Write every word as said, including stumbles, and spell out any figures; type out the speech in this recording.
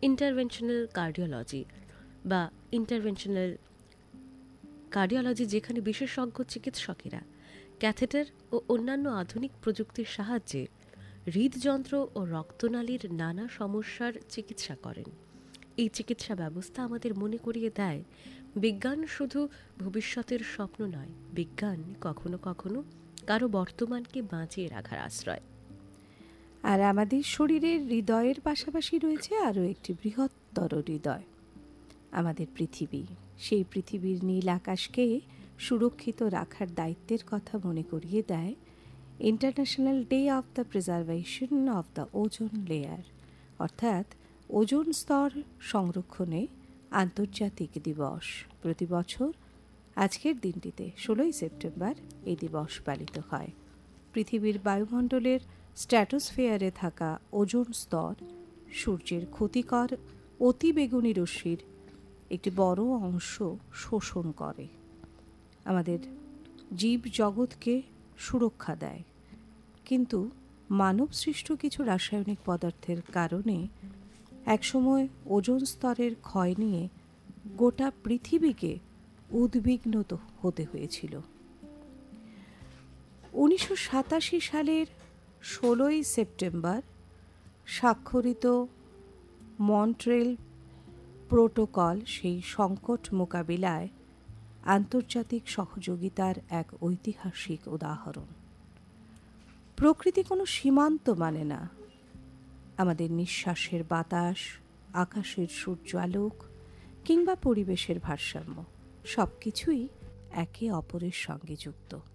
Interventional cardiology বা interventional cardiology, যেখানে বিশেষজ্ঞ চিকিৎসকেরা ক্যাথেটার ও অন্যান্য আধুনিক প্রযুক্তির সাহায্যে হৃদযন্ত্র ও রক্তনালীর নানা সমস্যার চিকিৎসা করেন। এই চিকিৎসা ব্যবস্থা আমাদের মনে করিয়ে দেয়, বিজ্ঞান শুধু ভবিষ্যতের স্বপ্ন নয়, বিজ্ঞান কখনো কখনো কারো বর্তমানকে বাঁচিয়ে রাখার আশ্রয়। আর আমাদের শরীরের হৃদয়ের পাশাপাশি রয়েছে আরও একটি বৃহত্তর হৃদয়, আমাদের পৃথিবী। সেই পৃথিবীর নীল আকাশকে সুরক্ষিত রাখার দায়িত্বের কথা মনে করিয়ে দেয় international day of the preservation of the ozone layer, অর্থাৎ ওজোন স্তর সংরক্ষণে আন্তর্জাতিক দিবস। প্রতি বছর আজকের দিনটিতে ষোলোই সেপ্টেম্বর এই দিবস পালিত হয়। পৃথিবীর বায়ুমণ্ডলের স্ট্র্যাটোস্ফিয়ারে থাকা ওজোন স্তর সূর্যের ক্ষতিকর অতিবেগুনি রশ্মির একটি বড় অংশ শোষণ করে, আমাদের জীব জগৎকে সুরক্ষা দেয়। কিন্তু মানব সৃষ্ট কিছু রাসায়নিক পদার্থের কারণে একসময় ওজোন স্তরের ক্ষয় নিয়ে গোটা পৃথিবীকে উদ্বিগ্ন হতে হয়েছিল। উনিশশো সাতাশি সালের ষোলোই সেপ্টেম্বর স্বাক্ষরিত মন্ট্রিল প্রোটোকল সেই সংকট মোকাবিলায় আন্তর্জাতিক সহযোগিতার এক ঐতিহাসিক উদাহরণ। প্রকৃতি কোনো সীমান্ত মানে না। আমাদের নিঃশ্বাসের বাতাস, আকাশের সূর্যালোক কিংবা পরিবেশের ভারসাম্য সব কিছুই একে অপরের সঙ্গে যুক্ত।